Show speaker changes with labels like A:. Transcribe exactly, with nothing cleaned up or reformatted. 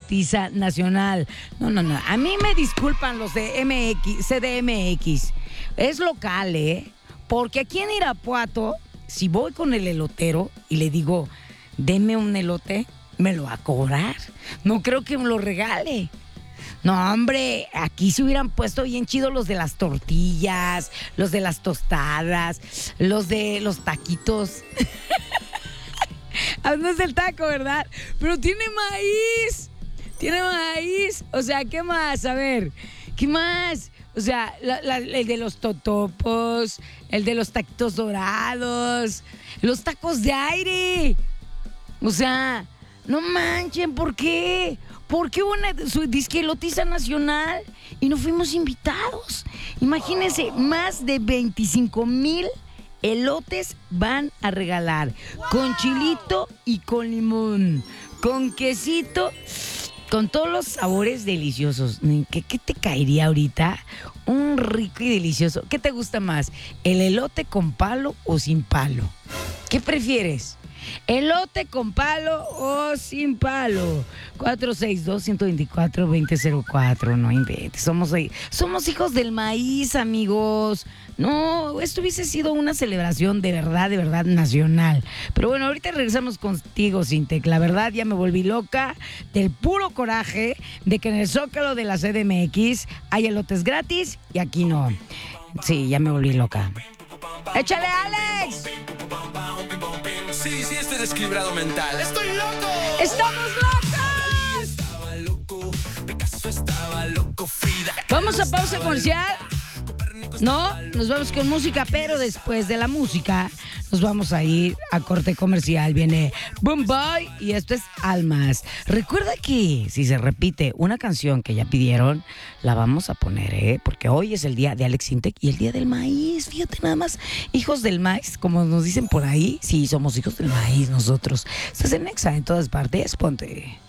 A: Elotiza Nacional. No, no, no. A mí me disculpan los de M X, C D M X. Es local, ¿eh? Porque aquí en Irapuato, si voy con el elotero y le digo, deme un elote, me lo va a cobrar. No creo que me lo regale. No, hombre, aquí se hubieran puesto bien chidos los de las tortillas, los de las tostadas, los de los taquitos. No es el taco, ¿verdad? Pero tiene maíz. Tiene maíz. O sea, ¿qué más? A ver, ¿qué más? O sea, la, la, el de los totopos, el de los taquitos dorados, los tacos de aire. O sea, no manchen, ¿por qué? ¿Por qué una su disque Elotiza Nacional y no fuimos invitados? Imagínense, más de veinticinco mil elotes van a regalar. Con chilito y con limón. Con quesito, con todos los sabores deliciosos. ¿Qué, qué te caería ahorita? Un rico y delicioso. ¿Qué te gusta más? ¿El elote con palo o sin palo? ¿Qué prefieres? ¿Elote con palo o sin palo? cuatro seis dos, uno dos cuatro, dos cero cero cuatro. No inventes. Somos, somos hijos del maíz, amigos. No, esto hubiese sido una celebración de verdad, de verdad nacional. Pero bueno, ahorita regresamos contigo, Sintec. La verdad, ya me volví loca del puro coraje de que en el Zócalo de la C D M X hay elotes gratis y aquí no. Sí, ya me volví loca. ¡Échale, Alex!
B: Sí, sí, estoy desequilibrado mental. ¡Estoy loco!
A: ¡Estamos locos!
B: Estaba loco, Picasso estaba loco, Frida.
A: Vamos a pausa comercial. No, nos vamos con música, pero después de la música nos vamos a ir a corte comercial. Viene Boom Boy y esto es Almas. Recuerda que si se repite una canción que ya pidieron, la vamos a poner, ¿eh? Porque hoy es el día de Alex Sintec y el día del maíz. Fíjate nada más, hijos del maíz, como nos dicen por ahí. Sí, somos hijos del maíz nosotros. Estás en Nexa en todas partes, ponte.